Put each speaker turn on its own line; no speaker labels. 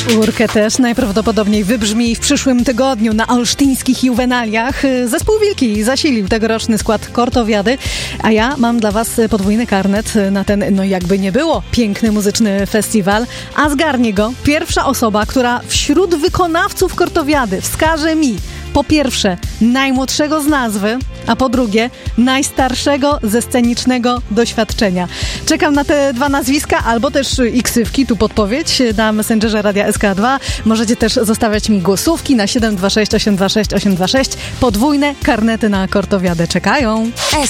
Czwórkę też najprawdopodobniej wybrzmi w przyszłym tygodniu na olsztyńskich juwenaliach. Zespół Wilki zasilił tegoroczny skład Kortowiady, a ja mam dla was podwójny karnet na ten, no jakby nie było, piękny muzyczny festiwal, a zgarnie go pierwsza osoba, która wśród wykonawców Kortowiady wskaże mi po pierwsze najmłodszego z nazwy, a po drugie najstarszego ze scenicznego doświadczenia. Czekam na te dwa nazwiska, albo też i ksywki, tu podpowiedź na Messengerze Radia SK2. Możecie też zostawiać mi głosówki na 726 826 826. Podwójne karnety na Kortowiadę czekają.